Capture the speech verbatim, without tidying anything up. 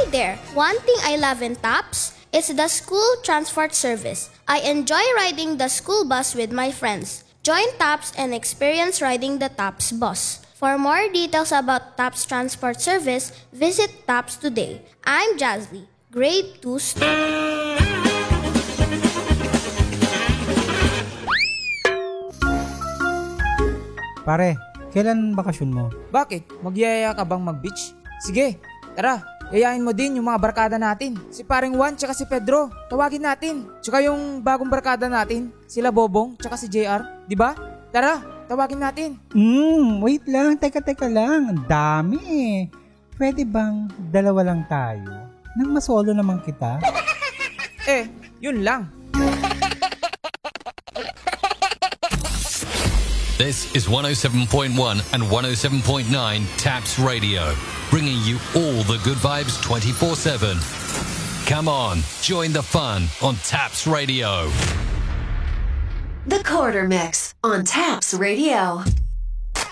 Hi there! One thing I love in TAPS is the school transport service. I enjoy riding the school bus with my friends. Join TAPS and experience riding the TAPS bus. For more details about TAPS transport service, visit TAPS today. I'm Jazzy, grade two student. Pare, kailan bakasyon mo? Bakit? Magyaya ka bang mag-beach? Sige, tara. Yayain mo din yung mga barkada natin. Si paring Juan tsaka si Pedro. Tawagin natin. Tsaka yung bagong barkada natin. Sila Bobong tsaka si J R. Diba? Tara, tawagin natin. Hmm, wait lang. Teka, teka lang. Ang dami eh. Pwede bang dalawa lang tayo? Nang masolo naman kita? Eh, yun lang. This is one oh seven point one and one oh seven point nine TAPS Radio, bringing you all the good vibes twenty-four seven. Come on, join the fun on TAPS Radio. The Quarter Mix on TAPS Radio.